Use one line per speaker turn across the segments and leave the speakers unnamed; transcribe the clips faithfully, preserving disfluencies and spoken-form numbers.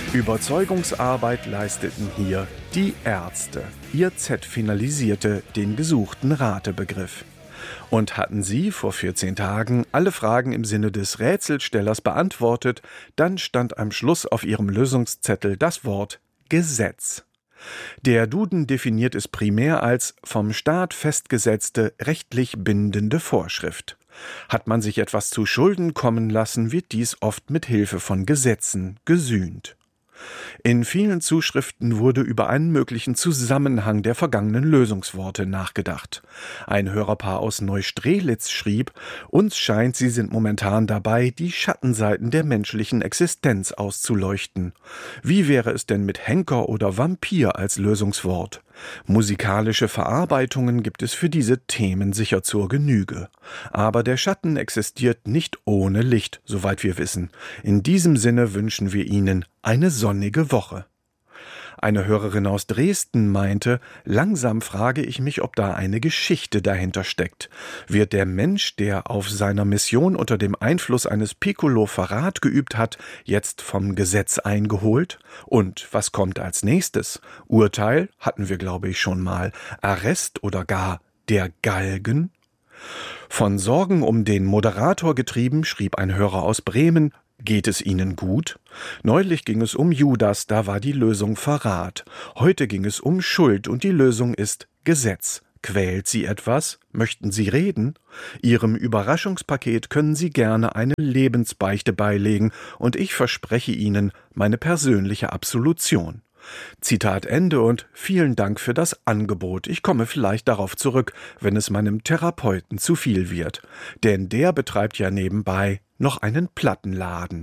Überzeugungsarbeit leisteten hier die Ärzte. Ihr Z finalisierte den gesuchten Ratebegriff. Und hatten sie vor vierzehn Tagen alle Fragen im Sinne des Rätselstellers beantwortet, dann stand am Schluss auf ihrem Lösungszettel das Wort Gesetz. Der Duden definiert es primär als vom Staat festgesetzte, rechtlich bindende Vorschrift. Hat man sich etwas zu Schulden kommen lassen, wird dies oft mit Hilfe von Gesetzen gesühnt. In vielen Zuschriften wurde über einen möglichen Zusammenhang der vergangenen Lösungsworte nachgedacht. Ein Hörerpaar aus Neustrelitz schrieb, uns scheint, sie sind momentan dabei, die Schattenseiten der menschlichen Existenz auszuleuchten. Wie wäre es denn mit Henker oder Vampir als Lösungswort? Musikalische Verarbeitungen gibt es für diese Themen sicher zur Genüge. Aber der Schatten existiert nicht ohne Licht, soweit wir wissen. In diesem Sinne wünschen wir Ihnen eine sonnige Woche. Eine Hörerin aus Dresden meinte, langsam frage ich mich, ob da eine Geschichte dahinter steckt. Wird der Mensch, der auf seiner Mission unter dem Einfluss eines Piccolo Verrat geübt hat, jetzt vom Gesetz eingeholt? Und was kommt als nächstes? Urteil hatten wir, glaube ich, schon mal. Arrest oder gar der Galgen? Von Sorgen um den Moderator getrieben, schrieb ein Hörer aus Bremen, geht es Ihnen gut? Neulich ging es um Judas, da war die Lösung Verrat. Heute ging es um Schuld und die Lösung ist Gesetz. Quält Sie etwas? Möchten Sie reden? Ihrem Überraschungspaket können Sie gerne eine Lebensbeichte beilegen und ich verspreche Ihnen meine persönliche Absolution. Zitat Ende und vielen Dank für das Angebot. Ich komme vielleicht darauf zurück, wenn es meinem Therapeuten zu viel wird. Denn der betreibt ja nebenbei noch einen Plattenladen.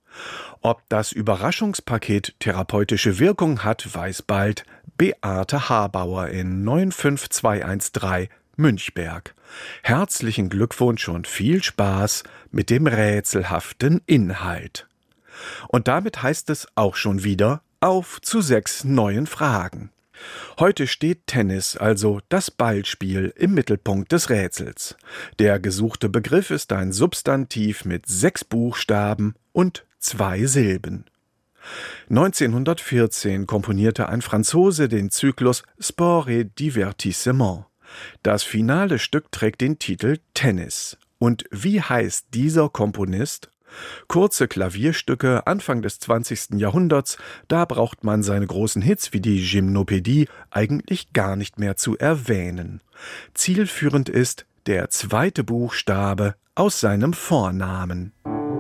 Ob das Überraschungspaket therapeutische Wirkung hat, weiß bald Beate Habauer in neun fünf zwei eins drei Münchberg. Herzlichen Glückwunsch und viel Spaß mit dem rätselhaften Inhalt. Und damit heißt es auch schon wieder auf zu sechs neuen Fragen. Heute steht Tennis, also das Ballspiel, im Mittelpunkt des Rätsels. Der gesuchte Begriff ist ein Substantiv mit sechs Buchstaben und zwei Silben. neunzehnhundertvierzehn komponierte ein Franzose den Zyklus Sport et Divertissement. Das finale Stück trägt den Titel Tennis. Und wie heißt dieser Komponist? Kurze Klavierstücke Anfang des zwanzigsten Jahrhunderts, da braucht man seine großen Hits wie die Gymnopädie eigentlich gar nicht mehr zu erwähnen. Zielführend ist der zweite Buchstabe aus seinem Vornamen.